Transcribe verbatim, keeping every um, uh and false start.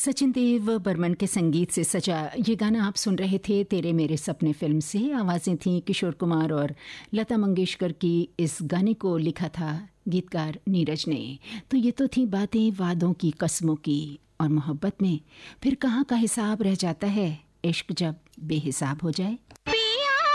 सचिन देव बर्मन के संगीत से सजा ये गाना आप सुन रहे थे तेरे मेरे सपने फिल्म से। आवाज़ें थीं किशोर कुमार और लता मंगेशकर की। इस गाने को लिखा था गीतकार नीरज ने। तो ये तो थी बातें वादों की, कस्मों की, और मोहब्बत में फिर कहाँ का हिसाब रह जाता है, इश्क जब बेहिसाब हो जाए।